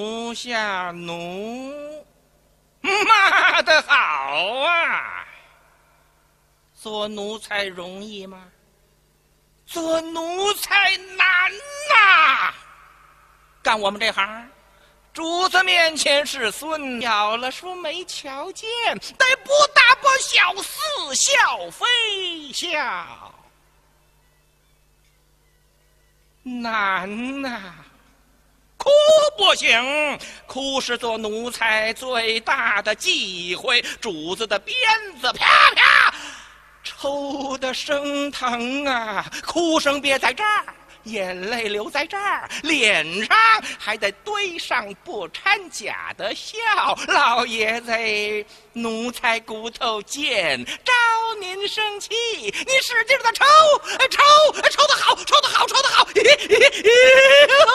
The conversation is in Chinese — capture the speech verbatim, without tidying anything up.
奴下奴，骂得好啊！做奴才容易吗？做奴才难呐！干我们这行，主子面前是孙，小了说没瞧见，得不大不小，似笑非笑，难呐！哭不行，哭是做奴才最大的忌讳。主子的鞭子啪啪抽得生疼啊！哭声别在这儿，眼泪流在这儿，脸上还得堆上不掺假的笑。老爷子，奴才骨头贱，招您生气，你使劲的抽，抽，抽得好，抽得好，抽得好！